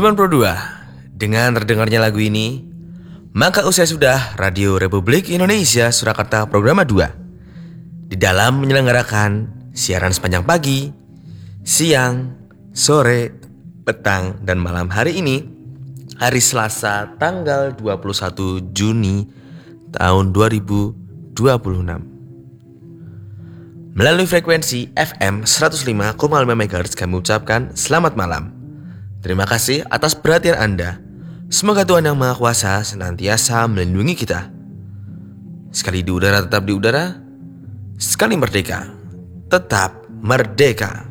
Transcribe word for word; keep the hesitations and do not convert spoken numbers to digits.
Teman Pro dua, dengan terdengarnya lagu ini, maka usai sudah Radio Republik Indonesia Surakarta Programa dua di dalam menyelenggarakan siaran sepanjang pagi, siang, sore, petang, dan malam hari ini, hari Selasa tanggal dua puluh satu Juni tahun dua ribu dua puluh enam. Melalui frekuensi F M seratus lima koma lima megahertz kami ucapkan selamat malam. Terima kasih atas perhatian Anda. Semoga Tuhan Yang Maha Kuasa senantiasa melindungi kita. Sekali di udara tetap di udara, sekali merdeka tetap merdeka.